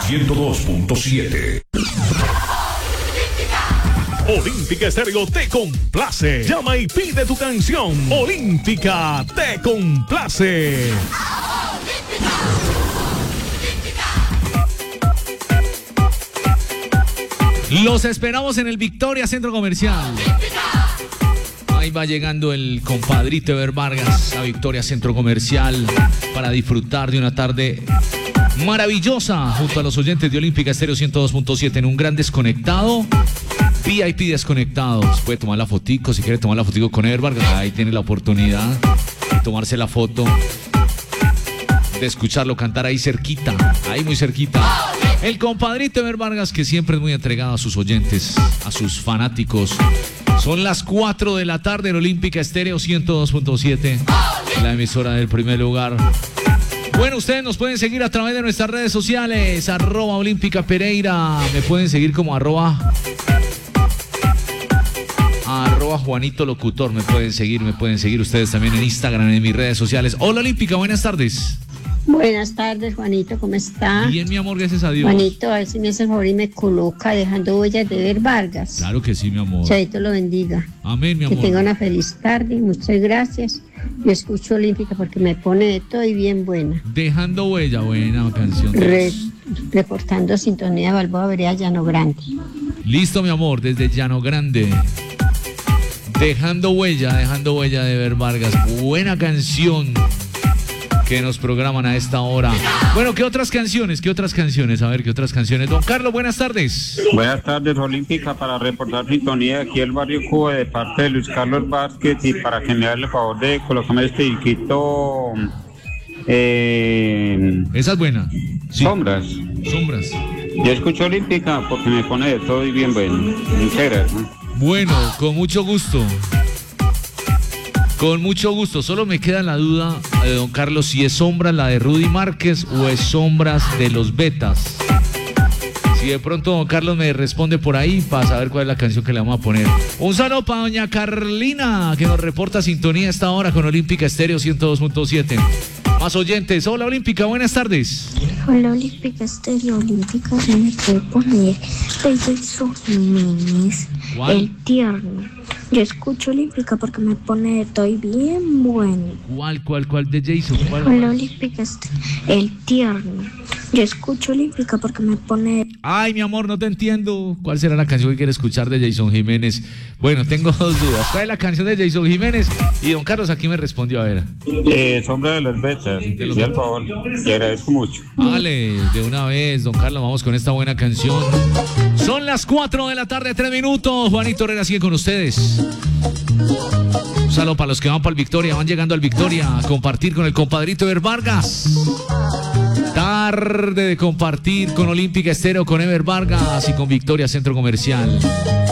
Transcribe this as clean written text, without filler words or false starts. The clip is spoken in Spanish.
102.7. Olímpica Estéreo te complace. Llama y pide tu canción. Olímpica te complace. Los esperamos en el Victoria Centro Comercial. Ahí va llegando el compadrito Ever Vargas a Victoria Centro Comercial para disfrutar de una tarde maravillosa junto a los oyentes de Olímpica Estéreo 102.7 en un gran desconectado. VIP desconectados. Puede tomar la fotico, si quiere tomar la fotico con Ever Vargas, ahí tiene la oportunidad de tomarse la foto, de escucharlo cantar ahí cerquita, ahí muy cerquita. El compadrito Ever Vargas, que siempre es muy entregado a sus oyentes, a sus fanáticos. Son las 4 de la tarde en Olímpica Estéreo 102.7, la emisora del primer lugar. Bueno, ustedes nos pueden seguir a través de nuestras redes sociales, @Olímpica Pereira. Me pueden seguir como @, Juanito Locutor. Me pueden seguir ustedes también en Instagram, en mis redes sociales. Hola Olímpica, buenas tardes. Buenas tardes, Juanito, ¿cómo está? Bien, mi amor, gracias a Dios. Juanito, a ver si me hace el favor y me coloca dejando huellas de Ever Vargas. Claro que sí, mi amor. Chaito lo bendiga. Amén, mi amor. Que tenga una feliz tarde, muchas gracias. Yo escucho Olímpica porque me pone de todo y bien buena. Dejando huella, buena canción. Reportando sintonía Balboa Vereda Llano Grande. Listo, mi amor, desde Llano Grande. Dejando huella de Ever Vargas. Buena canción que nos programan a esta hora. Bueno, ¿qué otras canciones? A ver, ¿qué otras canciones? Don Carlos, buenas tardes. Buenas tardes, Olímpica, para reportar sintonía aquí el barrio Cuba de parte de Luis Carlos Vázquez y para que me haga el favor de colocarme este disquito. Esa es buena. Sí. Sombras. Yo escucho Olímpica porque me pone de todo y bien bueno. Muchas gracias. Bueno, con mucho gusto. Solo me queda la duda de don Carlos si es Sombras la de Rudy Márquez o es Sombras de los Betas. Si de pronto don Carlos me responde por ahí para saber cuál es la canción que le vamos a poner. Un saludo para doña Carlina, que nos reporta sintonía a esta hora con Olímpica Estéreo 102.7. Más oyentes. Hola Olímpica, buenas tardes. Hola Olímpica Estéreo, Olímpica, se me puede poner de Jason Jiménez, El Tierno. Yo escucho Olímpica porque me pone de todo y bien bueno. ¿Cuál de Jason? Hola Olímpica Estéreo, El Tierno. Yo escucho Olímpica porque me pone... Ay, mi amor, no te entiendo. ¿Cuál será la canción que quiere escuchar de Jason Jiménez? Bueno, tengo dos dudas. ¿Cuál es la canción de Jason Jiménez? Y don Carlos aquí me respondió, a ver. Sombra de los Betas. Sí, al favor. Te agradezco mucho. Vale, de una vez, don Carlos, vamos con esta buena canción. Son las 4 de la tarde, 3 minutos. Juanito Herrera sigue con ustedes. Un saludo para los que van para el Victoria, van llegando al Victoria a compartir con el compadrito Ever Vargas. Tarde de compartir con Olímpica Estéreo, con Ever Vargas y con Victoria Centro Comercial.